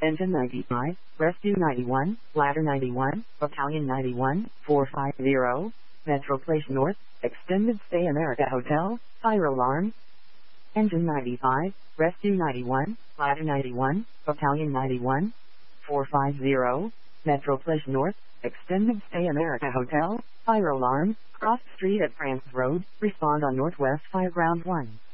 Engine 95, Rescue 91, Ladder 91, Battalion 91, 450, Metro Place North, Extended Stay America Hotel, Fire Alarm. Engine 95, Rescue 91, Ladder 91, Battalion 91, 450, Metro Place North, Extended Stay America Hotel, Fire Alarm, cross street at France Road, respond on Northwest Fireground 1.